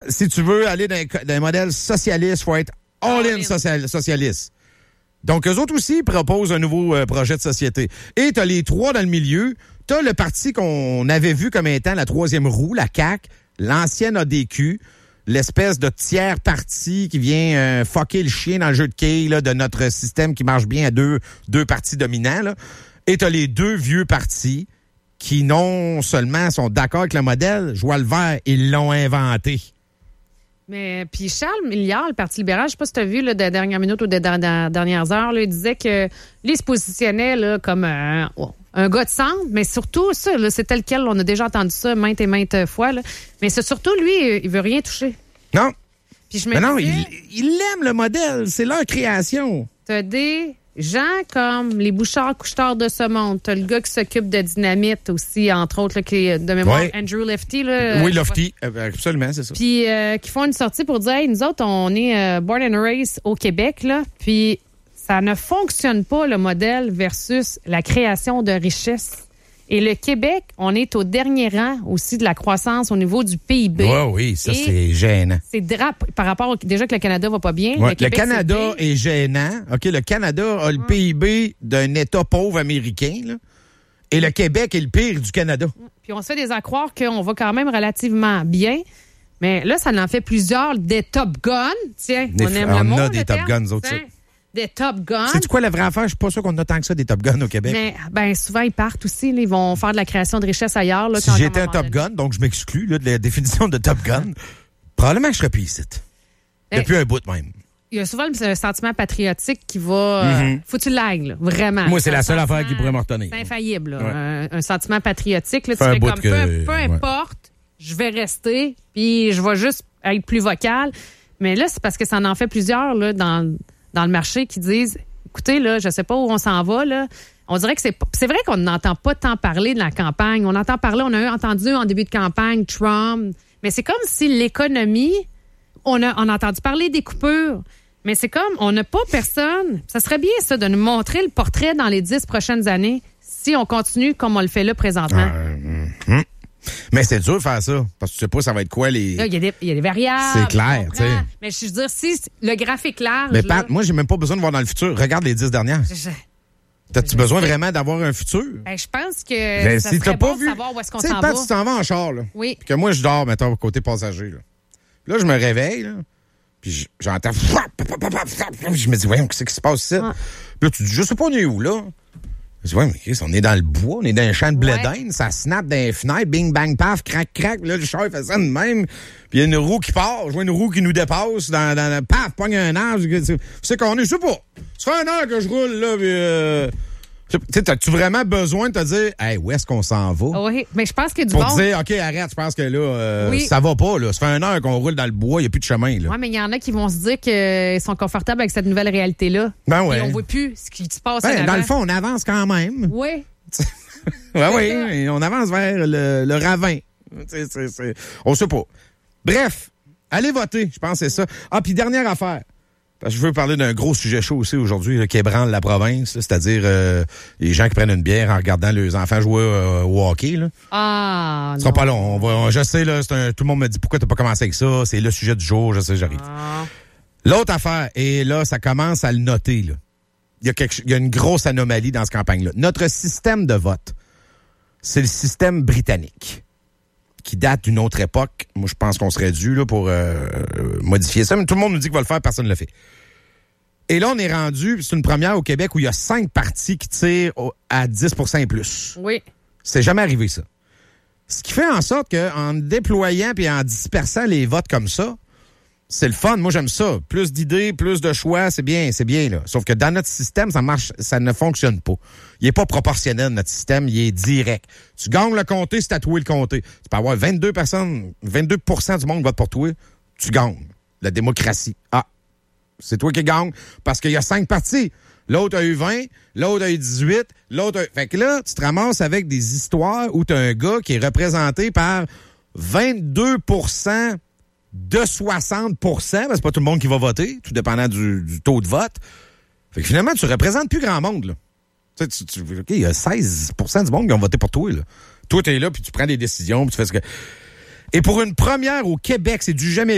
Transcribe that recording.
si tu veux aller dans un modèle socialiste, il faut être all-in socialiste. Donc, eux autres aussi proposent un nouveau projet de société. Et tu as les trois dans le milieu. Tu as le parti qu'on avait vu comme étant la troisième roue, la CAQ, l'ancienne ADQ, l'espèce de tiers parti qui vient fucker le chien dans le jeu de quilles là, de notre système qui marche bien à deux partis dominants. Là. Et tu as les deux vieux partis qui non seulement sont d'accord avec le modèle, je vois le vert, ils l'ont inventé. Mais puis Charles Milliard, le Parti libéral, je sais pas si tu as vu là, des dernières minutes ou des dernières heures, là, il disait que lui, il se positionnait là, comme un gars de centre, mais surtout, ça, là, c'est tel quel, on a déjà entendu ça maintes et maintes fois, là, mais c'est surtout, lui, il veut rien toucher. Non. Puis je mais non, il aime le modèle, c'est leur création. T'as des gens comme les Bouchard-Couchetard de ce monde. T'as le gars qui s'occupe de Dynamite aussi, entre autres, là, qui est de mémoire, ouais. Andrew Lefty. Là, oui, Lefty, absolument, c'est ça. Puis qui font une sortie pour dire, hey, nous autres, on est born and raised au Québec, là, puis ça ne fonctionne pas, le modèle versus la création de richesse. Et le Québec, on est au dernier rang aussi de la croissance au niveau du PIB. Oui, ça, c'est gênant. C'est par rapport déjà que le Canada va pas bien. Ouais, le Canada est gênant. OK, le Canada a le PIB d'un État pauvre américain, là, et le Québec est le pire du Canada. Puis on se fait des à croire qu'on va quand même relativement bien. Mais là, ça en fait plusieurs des Top Guns. Tiens, on aime le mot. On a des Top Guns, nous autres. Des Top Guns. C'est quoi la vraie affaire? Je suis pas sûr qu'on a tant que ça des Top Guns au Québec. Mais ben souvent, ils partent aussi. Là, ils vont faire de la création de richesse ailleurs. Là, si j'étais un Top Gun, donc je m'exclus là, de la définition de Top Gun, probablement que je serais plus ici. Depuis un bout même. Il y a souvent un sentiment patriotique qui va... faut que tu l'ailles, là, vraiment. Moi, c'est la seule affaire qui pourrait me retenir. C'est infaillible. Là. Un sentiment patriotique. Là, tu fais comme peu importe, je vais rester, puis je vais juste être plus vocal. Mais là, c'est parce que ça en fait plusieurs là, dans le marché qui disent, écoutez, là, je sais pas où on s'en va, là. On dirait que c'est vrai qu'on n'entend pas tant parler de la campagne. On entend parler, on a entendu en début de campagne Trump, mais c'est comme si l'économie, on a entendu parler des coupures, mais c'est comme, on n'a pas personne. Ça serait bien, ça, de nous montrer le portrait dans les 10 prochaines années si on continue comme on le fait là présentement. Mais c'est dur de faire ça, parce que tu sais pas ça va être quoi les... Là, il y a des variables. C'est clair, tu sais. Mais je veux dire, si le graphique large... Mais Pat, moi, j'ai même pas besoin de voir dans le futur. Regarde les 10 dernières. T'as-tu besoin vraiment d'avoir un futur? Ben, je pense que ça serait bon de savoir où est-ce qu'on s'en va. Pat, tu t'en vas en char, là. Oui. Puis que moi, je dors, mettons, côté passager, là. Là, je me réveille, là. Puis j'entends... Je me dis, voyons, qu'est-ce qui se passe ici? Puis là, tu dis, je sais pas, on est où, là? Je dis, ouais, mais Chris, on est dans le bois, on est dans un champ de blé d'Inde, ça snap dans les fenêtres, bing, bang, paf, crac, crac. Là, le char, il fait ça de même. Puis il y a une roue qui part, je vois une roue qui nous dépasse, paf, pogne un arbre. C'est qu'on est, je sais pas. Ça fait 1 heure que je roule, là, puis tu sais, as-tu vraiment besoin de te dire, hey, où est-ce qu'on s'en va? Oui, mais je pense que du pour te dire, OK, arrête, je pense que là, ça va pas, là. Ça fait 1 heure qu'on roule dans le bois, il n'y a plus de chemin, là. Oui, mais il y en a qui vont se dire qu'ils sont confortables avec cette nouvelle réalité-là. Ben ouais. Et on voit plus ce qui se passe dans le fond, on avance quand même. Oui. Oui, on avance vers le ravin. On sait pas. Bref, allez voter, je pense que c'est ça. Ah, puis dernière affaire. Parce que je veux parler d'un gros sujet chaud aussi aujourd'hui là, qui ébranle la province, là, c'est-à-dire les gens qui prennent une bière en regardant leurs enfants jouer au hockey. Là. Ah, ce sera pas long. Je sais, là, tout le monde me dit pourquoi t'as pas commencé avec ça. C'est le sujet du jour, je sais, j'arrive. L'autre affaire, et là, ça commence à le noter. Là. Il y a une grosse anomalie dans cette campagne-là. Notre système de vote, c'est le système britannique, qui date d'une autre époque. Moi, je pense qu'on serait dû là, pour modifier ça. Mais tout le monde nous dit qu'il va le faire, personne ne le fait. Et là, on est rendu, c'est une première au Québec où il y a 5 partis qui tirent à 10% et plus. Oui. C'est jamais arrivé, ça. Ce qui fait en sorte qu'en déployant et en dispersant les votes comme ça, c'est le fun. Moi, j'aime ça. Plus d'idées, plus de choix, c'est bien, là. Sauf que dans notre système, ça ne fonctionne pas. Il est pas proportionnel, notre système, il est direct. Tu gagnes le comté, c'est à toi le comté. Tu peux avoir 22% du monde vote pour toi, tu gagnes. La démocratie. Ah, c'est toi qui gagne parce qu'il y a 5 partis. L'autre a eu 20, l'autre a eu 18, l'autre a... Fait que là, tu te ramasses avec des histoires où tu as un gars qui est représenté par 22% de 60%, parce que c'est pas tout le monde qui va voter, tout dépendant du taux de vote. Fait que finalement, tu représentes plus grand monde, là. OK, il y a 16% du monde qui ont voté pour toi, là. Toi, t'es là, puis tu prends des décisions, puis tu fais ce que... Et pour une première au Québec, c'est du jamais